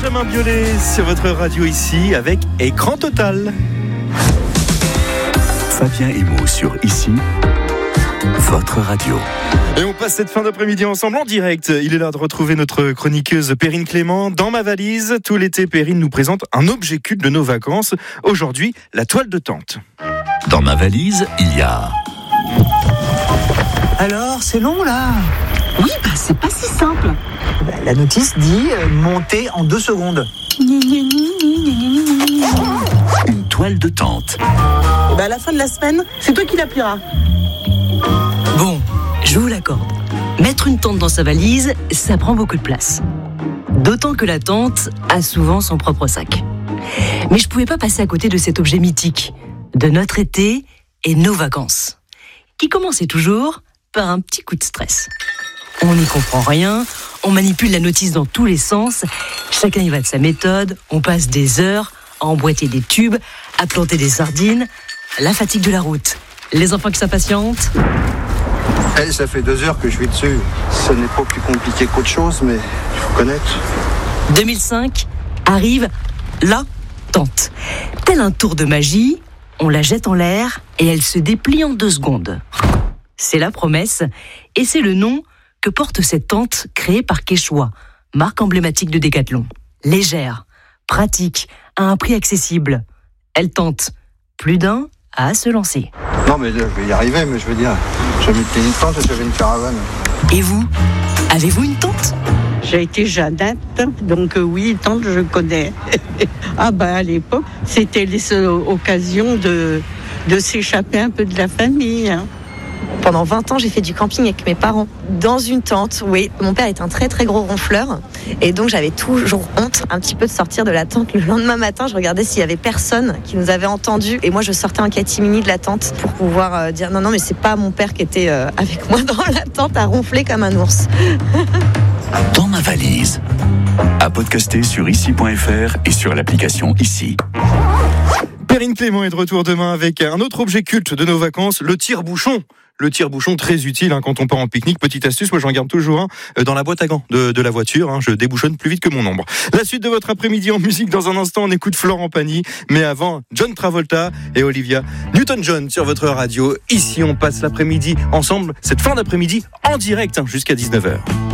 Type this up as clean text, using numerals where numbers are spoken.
Benjamin Biolay sur votre radio ici avec Écran Total. Fabien Emo sur Ici, votre radio. Et on passe cette fin d'après-midi ensemble en direct. Il est l'heure de retrouver notre chroniqueuse Perrine Clément. Dans ma valise, tout l'été, Perrine nous présente un objet culte de nos vacances. Aujourd'hui, la toile de tente. Dans ma valise, il y a... Alors, c'est long là? Oui, c'est pas si simple. La notice dit monter en 2 secondes. Une toile de tente. À la fin de la semaine, c'est toi qui l'appuieras. Bon, je vous l'accorde. Mettre une tente dans sa valise, ça prend beaucoup de place. D'autant que la tente a souvent son propre sac. Mais je pouvais pas passer à côté de cet objet mythique, de notre été et nos vacances, qui commençait toujours par un petit coup de stress. On n'y comprend rien, on manipule la notice dans tous les sens, chacun y va de sa méthode, on passe des heures à emboîter des tubes, à planter des sardines, la fatigue de la route, les enfants qui s'impatientent. Ça fait 2 heures que je suis dessus. Ce n'est pas plus compliqué qu'autre chose, mais il faut connaître. 2005 arrive la tente. Tel un tour de magie, on la jette en l'air et elle se déplie en 2 secondes. C'est la promesse et c'est le nom que porte cette tente créée par Quechua, marque emblématique de Décathlon. Légère, pratique, à un prix accessible. Elle tente plus d'un à se lancer. Non, mais là, je vais y arriver, mais je veux dire, j'avais une tente et j'avais une caravane. Et vous, avez-vous une tente ? J'ai été Jeannette, donc oui, tante, je connais. À l'époque, c'était les occasions de s'échapper un peu de la famille. Pendant 20 ans, j'ai fait du camping avec mes parents. Dans une tente, oui. Mon père est un très très gros ronfleur. Et donc j'avais toujours honte un petit peu de sortir de la tente. Le lendemain matin, je regardais s'il y avait personne qui nous avait entendus. Et moi, je sortais en catimini de la tente pour pouvoir dire non, mais c'est pas mon père qui était avec moi dans la tente à ronfler comme un ours. Dans ma valise. À podcaster sur ici.fr et sur l'application Ici. Perrine Clément est de retour demain avec un autre objet culte de nos vacances, le tire-bouchon. Le tire-bouchon, très utile quand on part en pique-nique. Petite astuce, moi j'en garde toujours un dans la boîte à gants de la voiture. Je débouchonne plus vite que mon ombre. La suite de votre après-midi en musique, dans un instant, on écoute Florent Pagny. Mais avant, John Travolta et Olivia Newton-John sur votre radio. Ici, on passe l'après-midi ensemble, cette fin d'après-midi en direct jusqu'à 19h.